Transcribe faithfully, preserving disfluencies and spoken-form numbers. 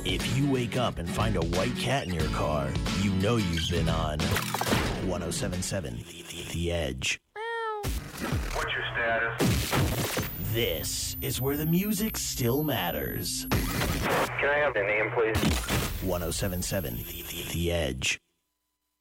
If you wake up and find a white cat in your car, you know you've been on one oh seven point seven The Edge. What's your status? This is where the music still matters. Can I have the name, please? one oh seven point seven The Edge.